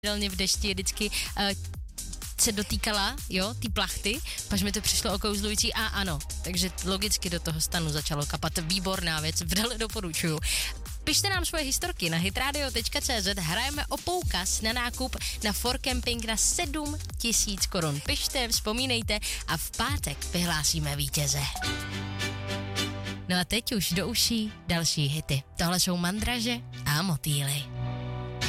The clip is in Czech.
v dešti vždycky se dotýkala, jo, ty plachty, paž mi to přišlo okouzlující a ano, takže logicky do toho stanu začalo kapat. Výborná věc, vřele doporučuju. Pište nám svoje historky na hitradio.cz, hrajeme o poukaz na nákup na For Camping na 7 000 korun. Pište, vzpomínejte a v pátek vyhlásíme vítěze. No a teď už do uší další hity. Tohle jsou Mandraže a Motýly.